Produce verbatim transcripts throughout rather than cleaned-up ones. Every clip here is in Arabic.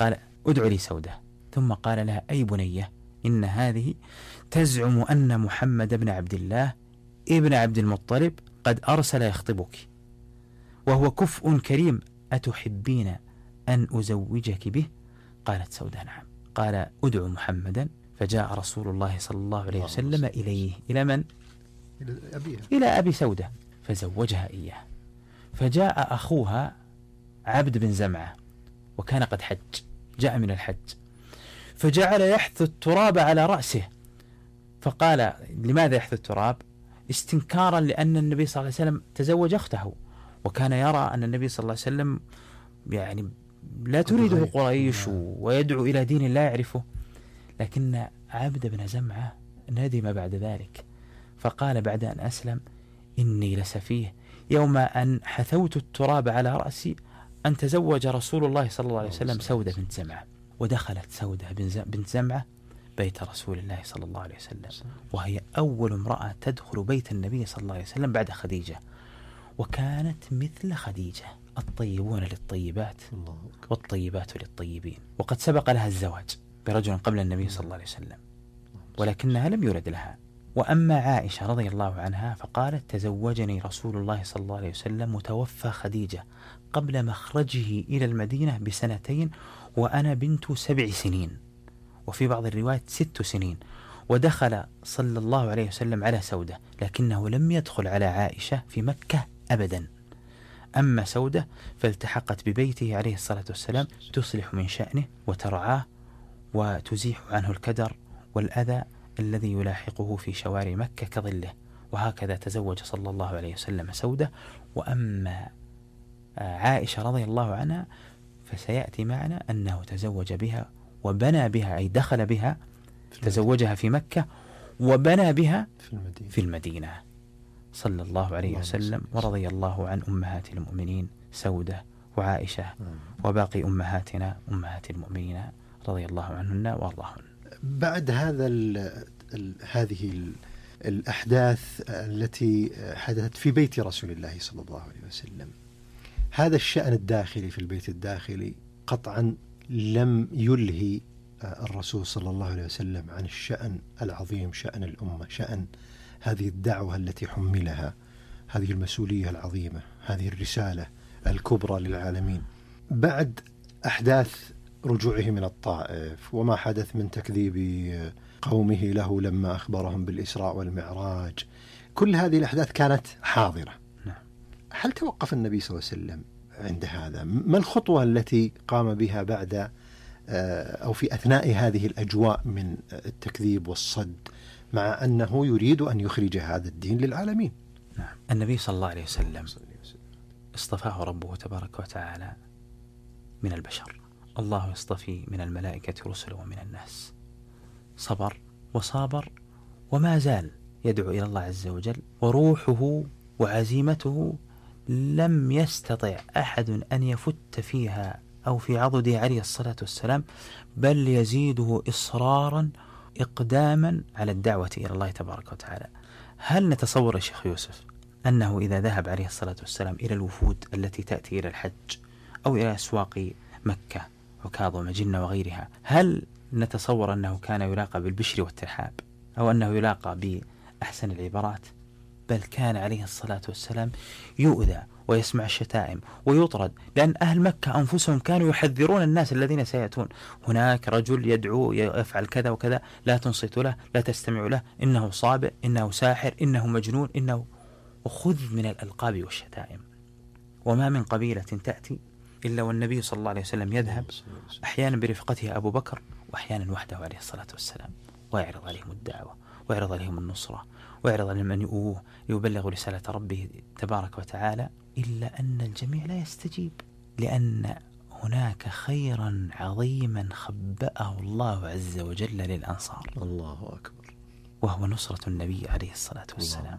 قال ادعو لي سودة. ثم قال لها أي بنية إن هذه تزعم أن محمد بن عبد الله ابن عبد المطلب قد أرسل يخطبك وهو كفء كريم، أتحبين أن أزوجك به؟ قالت سودة نعم. قال ادعو محمدا. فجاء رسول الله صلى الله عليه وسلم إليه. إلى من؟ إلى أبيها. إلى أبي سودة، فزوجها إياه. فجاء أخوها عبد بن زمعة وكان قد حج، جاء من الحج، فجعل يحث التراب على رأسه. فقال لماذا يحث التراب؟ استنكارا لأن النبي صلى الله عليه وسلم تزوج أخته، وكان يرى أن النبي صلى الله عليه وسلم يعني لا تريده قريش ويدعو إلى دين لا يعرفه. لكن عبد بن زمعة ندم بعد ذلك، فقال بعد أن أسلم إني لسفيه يوم أن حثوت التراب على رأسي أن تزوج رسول الله صلى الله عليه وسلم سودة بنت زمعة. ودخلت سودة بنت زمعة بيت رسول الله صلى الله عليه وسلم، وهي أول امرأة تدخل بيت النبي صلى الله عليه وسلم بعد خديجة، وكانت مثل خديجة، الطيبون للطيبات والطيبات للطيبين. وقد سبق لها الزواج برجل قبل النبي صلى الله عليه وسلم ولكنها لم يولد لها. وأما عائشة رضي الله عنها فقالت تزوجني رسول الله صلى الله عليه وسلم متوفى خديجة قبل مخرجه إلى المدينة بسنتين وأنا بنت سبع سنين، وفي بعض الروايات ست سنين. ودخل صلى الله عليه وسلم على سودة لكنه لم يدخل على عائشة في مكة أبدا. أما سودة فالتحقت ببيته عليه الصلاة والسلام تصلح من شأنه وترعاه وتزيح عنه الكدر والأذى الذي يلاحقه في شوارع مكة كظله. وهكذا تزوج صلى الله عليه وسلم سودة. وأما عائشة رضي الله عنها فسيأتي معنا أنه تزوج بها وبنى بها، أي دخل بها، تزوجها في مكة وبنى بها في المدينة, في المدينة صلى الله عليه وسلم. ورضي الله عن أمهات المؤمنين سودة وعائشة وباقي أمهاتنا أمهات المؤمنين رضي الله عنهن وارضاهن. بعد هذا ال ال هذه ال الأحداث التي حدثت في بيت رسول الله صلى الله عليه وسلم، هذا الشأن الداخلي في البيت الداخلي قطعا لم يلهي الرسول صلى الله عليه وسلم عن الشأن العظيم، شأن الأمة، شأن هذه الدعوة التي حملها، هذه المسؤولية العظيمة، هذه الرسالة الكبرى للعالمين. بعد أحداث رجوعه من الطائف وما حدث من تكذيب قومه له لما أخبرهم بالإسراء والمعراج، كل هذه الأحداث كانت حاضرة. هل توقف النبي صلى الله عليه وسلم عند هذا؟ ما الخطوة التي قام بها بعد أو في أثناء هذه الأجواء من التكذيب والصد، مع أنه يريد أن يخرج هذا الدين للعالمين؟ نعم. النبي صلى الله عليه وسلم اصطفاه ربه تبارك وتعالى من البشر. الله يصطفي من الملائكة رسلا ومن الناس. صبر وصابر وما زال يدعو إلى الله عز وجل، وروحه وعزيمته لم يستطع أحد أن يفت فيها أو في عضده عليه الصلاة والسلام، بل يزيده إصرارا إقداما على الدعوة إلى الله تبارك وتعالى. هل نتصور يا شيخ يوسف أنه إذا ذهب عليه الصلاة والسلام إلى الوفود التي تأتي إلى الحج أو إلى أسواق مكة عكاظ ومجنة وغيرها، هل نتصور أنه كان يلاقى بالبشر والترحاب أو أنه يلاقى بأحسن العبارات؟ بل كان عليه الصلاة والسلام يؤذى ويسمع الشتائم ويطرد، لأن أهل مكة أنفسهم كانوا يحذرون الناس الذين سيأتون. هناك رجل يدعو يفعل كذا وكذا، لا تنصتوا له، لا تستمعوا له، إنه صابئ، إنه ساحر، إنه مجنون، إنه، وخذ من الألقاب والشتائم. وما من قبيلة تأتي إلا والنبي صلى الله عليه وسلم يذهب، أحيانا برفقته أبو بكر وأحيانا وحده عليه الصلاة والسلام، ويعرض عليهم الدعوة ويعرض عليهم النصرة ويعرض عليهم أن يؤوه ليبلغوا رسالة ربه تبارك وتعالى، إلا أن الجميع لا يستجيب، لأن هناك خيرا عظيما خبأه الله عز وجل للأنصار. الله أكبر. وهو نصرة النبي عليه الصلاة والسلام،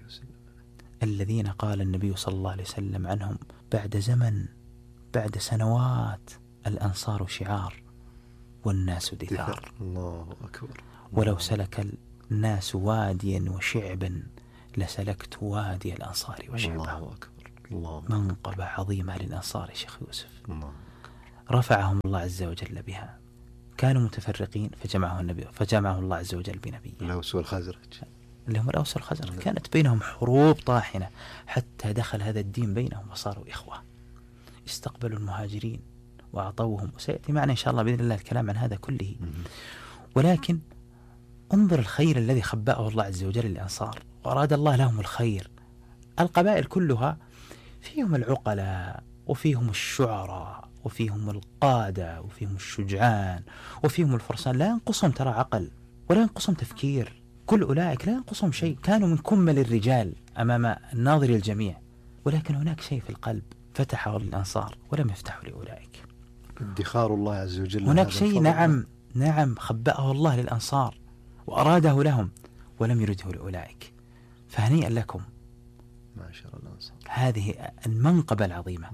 الذين قال النبي صلى الله عليه وسلم عنهم بعد زمن، بعد سنوات: الأنصار شعار والناس دثار. الله أكبر. ولو سلك الناس واديا وشعبا لسلكت وادي الأنصار وشعبا. الله أكبر. الله منقبة عظيمة للأنصار شيخ يوسف. الله. رفعهم الله عز وجل بها. كانوا متفرقين فجمعه النبي فجمعه الله عز وجل بنبيه الأوس والخزرج اللي هم الأوس والخزرج. كانت بينهم حروب طاحنة حتى دخل هذا الدين بينهم وصاروا إخوة. استقبلوا المهاجرين وأعطوهم، وسيأتي معنا إن شاء الله بإذن الله الكلام عن هذا كله. ولكن انظر الخير الذي خبأه الله عز وجل للأنصار، وأراد الله لهم الخير. القبائل كلها فيهم العقلاء وفيهم الشعراء وفيهم القادة وفيهم الشجعان وفيهم الفرسان، لا ينقصهم ترى عقل ولا ينقصهم تفكير، كل أولئك لا ينقصهم شيء، كانوا من كمل الرجال أمام الناظر الجميع. ولكن هناك شيء في القلب فتحه للأنصار ولم يفتحه لأولئك. ادخار الله عز وجل. هناك شيء نعم نعم خبأه الله للأنصار وأراده لهم ولم يرده لأولئك. فهنيئا لكم ما شاء الله الأنصار، هذه المنقبة العظيمة.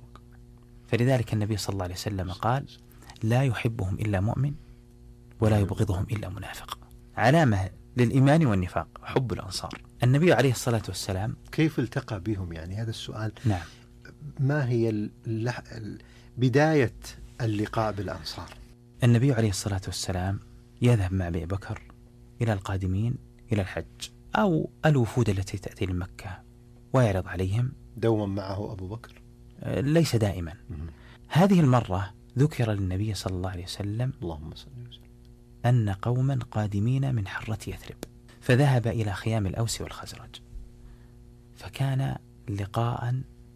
فلذلك النبي صلى الله عليه وسلم قال: لا يحبهم إلا مؤمن ولا يبغضهم إلا منافق. علامة للإيمان والنفاق حب الأنصار. النبي عليه الصلاة والسلام كيف التقى بهم؟ يعني هذا السؤال. نعم. ما هي اللح... بداية اللقاء بالأنصار؟ النبي عليه الصلاة والسلام يذهب مع أبي بكر إلى القادمين إلى الحج أو الوفود التي تأتي لمكة ويعرض عليهم. دوما معه أبو بكر؟ ليس دائما. م- هذه المرة ذكر للنبي صلى الله عليه وسلم اللهم صل وسلم أن قوما قادمين من حرة يثرب، فذهب إلى خيام الأوس والخزرج، فكان لقاء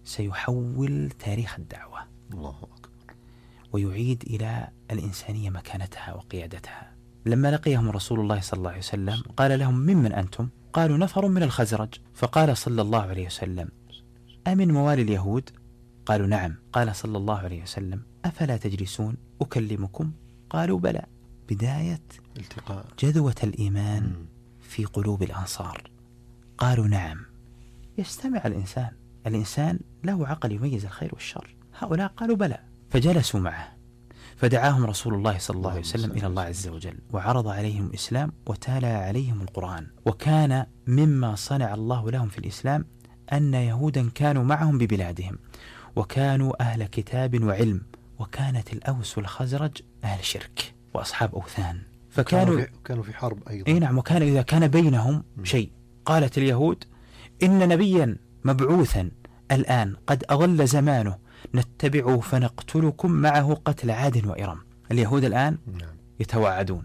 سيحول تاريخ الدعوة. الله أكبر. ويعيد إلى الإنسانية مكانتها وقيادتها. لما لقيهم رسول الله صلى الله عليه وسلم قال لهم: ممن أنتم؟ قالوا: نفر من الخزرج. فقال صلى الله عليه وسلم: أمن موالي اليهود؟ قالوا: نعم. قال صلى الله عليه وسلم: أفلا تجلسون أكلمكم؟ قالوا: بلى. بداية التقاء جذوة الإيمان م. في قلوب الأنصار. قالوا: نعم. يستمع الإنسان الإنسان له عقل يميز الخير والشر. هؤلاء قالوا: بلى. فجلسوا معه، فدعاهم رسول الله صلى الله عليه وسلم إلى الله عز وجل وعرض عليهم الإسلام وتلا عليهم القرآن. وكان مما صنع الله لهم في الإسلام أن يهودا كانوا معهم ببلادهم وكانوا أهل كتاب وعلم، وكانت الأوس والخزرج أهل شرك وأصحاب أوثان، فكانوا كانوا في, كانوا في حرب أيضا. أي نعم. وكان إذا كان بينهم شيء قالت اليهود: إن نبيا مبعوثا الآن قد أضل زمانه نتبعه فنقتلكم معه قتل عاد وإرم. اليهود الآن نعم. يتوعدون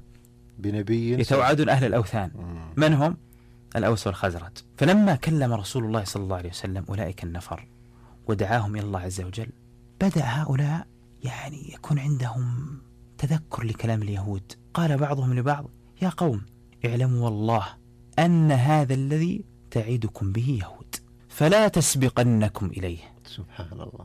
بنبي يتوعدون أهل الأوثان. من هم؟ الأوس والخزرج. فلما كلم رسول الله صلى الله عليه وسلم أولئك النفر ودعاهم إلى الله عز وجل، بدأ هؤلاء يعني يكون عندهم تذكر لكلام اليهود. قال بعضهم لبعض: يا قوم اعلموا والله أن هذا الذي تعيدكم به يهود، فلا تسبقنكم إليه. سبحان الله،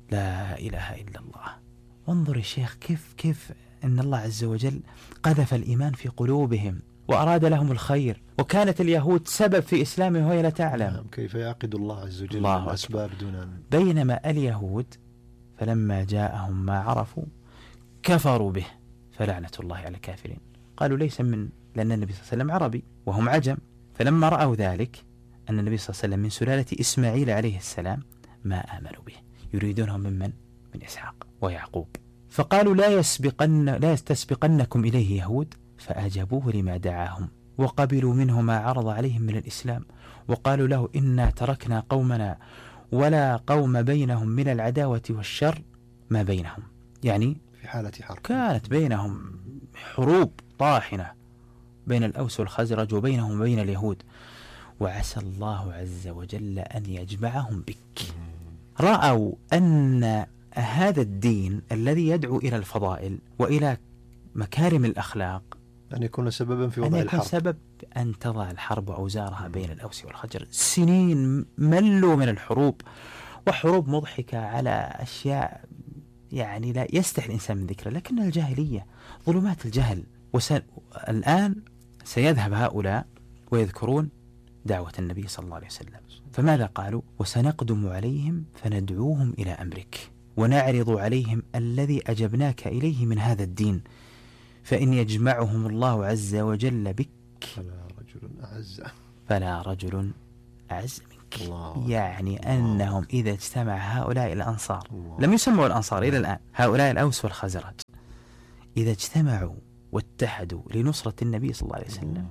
لا إله إلا الله. وانظر يا شيخ كيف كيف أن الله عز وجل قذف الإيمان في قلوبهم وأراد لهم الخير، وكانت اليهود سبب في إسلامه وهي لا تعلم. نعم. كيف يعقد الله عز وجل الله الأسباب دون أن... بينما اليهود فلما جاءهم ما عرفوا كفروا به فلعنة الله على الكافرين. قالوا: ليس من لأن النبي صلى الله عليه وسلم عربي وهم عجم. فلما رأوا ذلك أن النبي صلى الله عليه وسلم من سلالة إسماعيل عليه السلام ما آمنوا به، يريدونهم ممن؟ من إسحاق ويعقوب. فقالوا: لا يسبقن لا يستسبقنكم إليه يهود، فأجابوه لما دعاهم وقبلوا منه ما عرض عليهم من الإسلام، وقالوا له: إنا تركنا قومنا ولا قوم بينهم من العداوة والشر ما بينهم. يعني في حالة حرب كانت بينهم حروب طاحنة بين الأوس والخزرج وبينهم وبين اليهود، وعسى الله عز وجل أن يجمعهم بك. رأوا أن هذا الدين الذي يدعو إلى الفضائل وإلى مكارم الأخلاق أن يكون سببا في وضع أن يكون الحرب، سبب أن تضع الحرب أوزارها بين الأوس والخزرج. سنين ملوا من الحروب، وحروب مضحكة على أشياء يعني لا يستحي الإنسان من ذكره، لكن الجاهلية ظلمات الجهل. والآن سيذهب هؤلاء ويذكرون دعوة النبي صلى الله عليه وسلم، فماذا قالوا؟ وسنقدم عليهم فندعوهم إلى أمرك ونعرض عليهم الذي أجبناك إليه من هذا الدين، فإن يجمعهم الله عز وجل بك فلا رجل أعز فلا رجل أعز منك. الله. يعني الله. أنهم إذا اجتمع هؤلاء الأنصار، الله. لم يسموا الأنصار إلى الآن، هؤلاء الأوس والخزرج، إذا اجتمعوا واتحدوا لنصرة النبي صلى الله عليه وسلم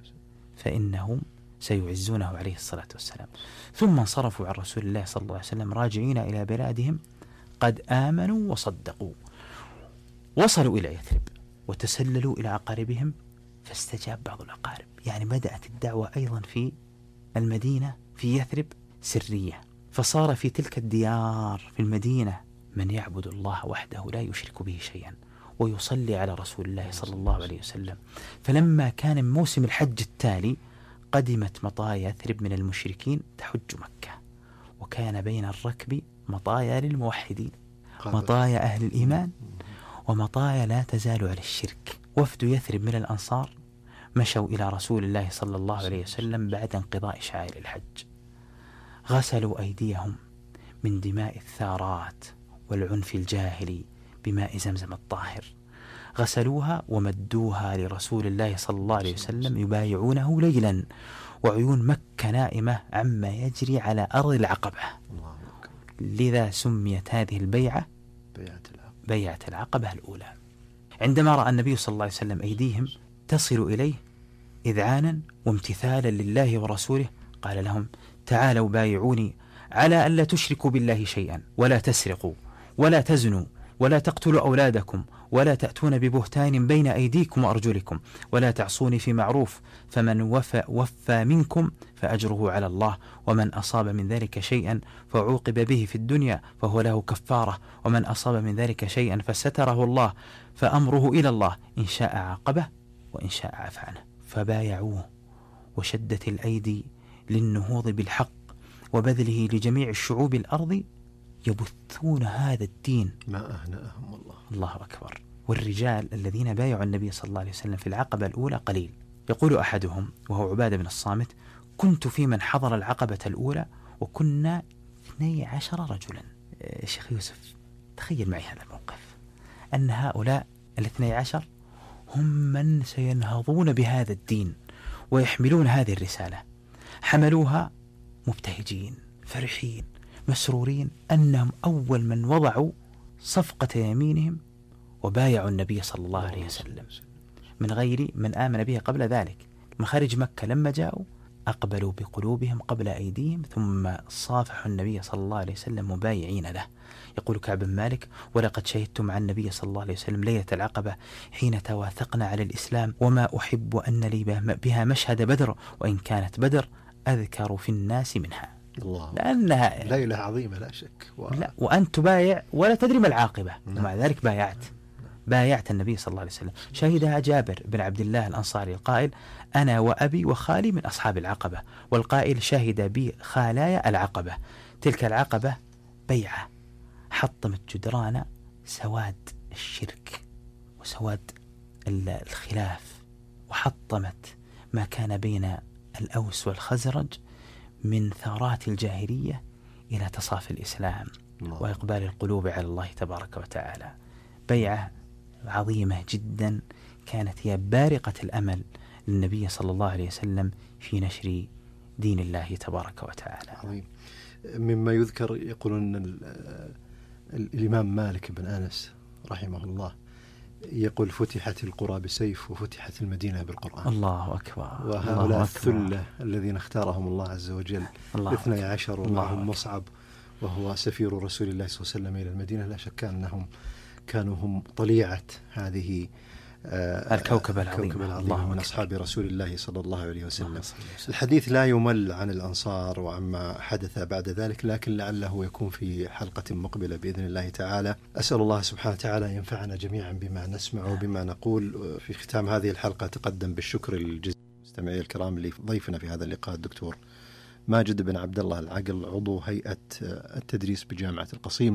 فإنهم سيعزونه عليه الصلاة والسلام. ثم انصرفوا عن رسول الله صلى الله عليه وسلم راجعين إلى بلادهم قد آمنوا وصدقوا. وصلوا إلى يثرب وتسللوا إلى أقاربهم فاستجاب بعض الأقارب. يعني بدأت الدعوة أيضا في المدينة في يثرب سرية، فصار في تلك الديار في المدينة من يعبد الله وحده لا يشرك به شيئا ويصلي على رسول الله صلى الله عليه وسلم. فلما كان من موسم الحج التالي قدمت مطايا يثرب من المشركين تحج مكة، وكان بين الركب مطايا للموحدين، مطايا أهل الإيمان ومطايا لا تزال على الشرك. وفد يثرب من الأنصار مشوا إلى رسول الله صلى الله عليه وسلم بعد انقضاء شعائر الحج، غسلوا أيديهم من دماء الثارات والعنف الجاهلي بماء زمزم الطاهر، غسلوها ومدوها لرسول الله صلى الله عليه وسلم يبايعونه ليلا وعيون مكة نائمة عما يجري على أرض العقبة. لذا سميت هذه البيعة بيعة العقبة الأولى. عندما رأى النبي صلى الله عليه وسلم أيديهم تصل إليه إذعانا وامتثالا لله ورسوله قال لهم: تعالوا بايعوني على ألا تشركوا بالله شيئا ولا تسرقوا ولا تزنوا ولا تقتلوا أولادكم ولا تأتون ببهتان بين أيديكم وأرجلكم ولا تعصوني في معروف، فمن وفى, وفى منكم فأجره على الله، ومن أصاب من ذلك شيئا فعوقب به في الدنيا فهو له كفارة، ومن أصاب من ذلك شيئا فستره الله فأمره إلى الله، إن شاء عاقبه وإن شاء عفى عنه. فبايعوه وشدت الأيدي للنهوض بالحق وبذله لجميع الشعوب الأرض يبثون هذا الدين. ما أهنأهم الله. الله أكبر. والرجال الذين بايعوا النبي صلى الله عليه وسلم في العقبة الأولى قليل. يقول أحدهم وهو عبادة بن الصامت: كنت في من حضر العقبة الأولى وكنا اثني عشر رجلا. شيخ يوسف تخيل معي هذا الموقف، أن هؤلاء الاثني عشر هم من سينهضون بهذا الدين ويحملون هذه الرسالة. حملوها مبتهجين فرحين مسرورين أنهم أول من وضعوا صفقة يمينهم وبايعوا النبي صلى الله عليه وسلم من غير من آمن به قبل ذلك. مخارج مكة لما جاءوا أقبلوا بقلوبهم قبل أيديهم ثم صافحوا النبي صلى الله عليه وسلم مبايعين له. يقول كعب بن مالك: ولقد شهدت مع النبي صلى الله عليه وسلم ليلة العقبة حين تواثقنا على الإسلام، وما أحب أن لي بها مشهد بدر، وإن كانت بدر أذكر في الناس منها. الله. لأنها ليلة عظيمة لا شك و... لا وأن تبايع ولا تدري ما العاقبة، ومع ذلك بايعت بايعت النبي صلى الله عليه وسلم. شهدها جابر بن عبد الله الأنصاري القائل: أنا وأبي وخالي من أصحاب العقبة، والقائل: شهد بي خالايا العقبة. تلك العقبة بيعة حطمت جدران سواد الشرك وسواد الخلاف، وحطمت ما كان بين الأوس والخزرج من ثارات الجاهلية إلى تصافي الإسلام الله. وإقبال القلوب على الله تبارك وتعالى. بيعة عظيمة جدا كانت هي بارقة الأمل للنبي صلى الله عليه وسلم في نشر دين الله تبارك وتعالى. عظيم. مما يذكر يقولون أن الإمام مالك بن أنس رحمه الله يقول: فتحت القرى بسيف وفتحت المدينة بالقرآن. الله أكبر. وهؤلاء الثلة الذين اختارهم الله عز وجل اثني عشر ومعهم مصعب وهو سفير رسول الله صلى الله عليه وسلم إلى المدينة، لا شك أنهم كانوا هم طليعة هذه آه الكوكب العظيم من أصحاب رسول الله صلى الله عليه وسلم. الحديث لا يمل عن الأنصار وعما حدث بعد ذلك، لكن لعله يكون في حلقة مقبلة بإذن الله تعالى. أسأل الله سبحانه وتعالى ينفعنا جميعا بما نسمع وبما نقول. في ختام هذه الحلقة تقدم بالشكر الجزيل للمستمعين الكرام لضيفنا في هذا اللقاء الدكتور ماجد بن عبد الله العقل، عضو هيئة التدريس بجامعة القصيم.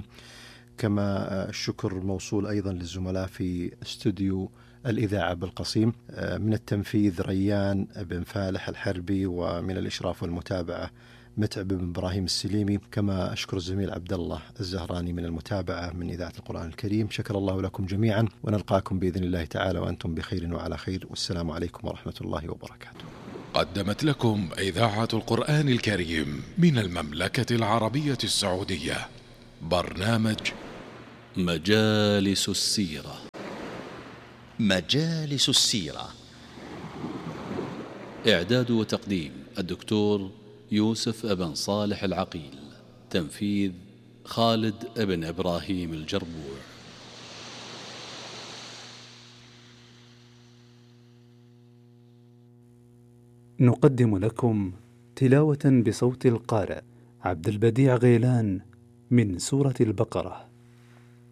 كما الشكر موصول أيضا للزملاء في استوديو الإذاعة بالقصيم، من التنفيذ ريان بن فالح الحربي، ومن الإشراف والمتابعة متعب بن إبراهيم السليمي. كما أشكر الزميل عبد الله الزهراني من المتابعة من إذاعة القرآن الكريم. شكر الله لكم جميعا، ونلقاكم بإذن الله تعالى وأنتم بخير وعلى خير، والسلام عليكم ورحمة الله وبركاته. قدمت لكم إذاعة القرآن الكريم من المملكة العربية السعودية برنامج مجالس السيرة. مجالس السيرة، إعداد وتقديم الدكتور يوسف ابن صالح العقيل، تنفيذ خالد ابن إبراهيم الجربوع. نقدم لكم تلاوة بصوت القارئ عبد البديع غيلان من سورة البقرة.